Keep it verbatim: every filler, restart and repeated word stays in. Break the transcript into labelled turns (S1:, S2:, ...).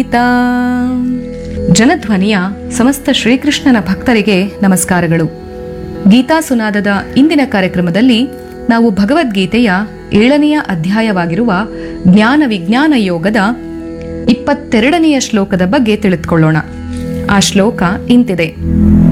S1: ಗೀತಾ ಜನಧ್ವನಿಯ ಸಮಸ್ತ ಶ್ರೀಕೃಷ್ಣನ ಭಕ್ತರಿಗೆ ನಮಸ್ಕಾರಗಳು. ಗೀತಾ ಸುನಾದದ ಇಂದಿನ ಕಾರ್ಯಕ್ರಮದಲ್ಲಿ ನಾವು ಭಗವದ್ಗೀತೆಯ ಏಳನೆಯ ಅಧ್ಯಾಯವಾಗಿರುವ ಜ್ಞಾನ ವಿಜ್ಞಾನ ಯೋಗದ ಇಪ್ಪತ್ತೆರಡನೆಯ ಶ್ಲೋಕದ ಬಗ್ಗೆ ತಿಳಿದುಕೊಳ್ಳೋಣ. ಆ ಶ್ಲೋಕ ಇಂತಿದೆ: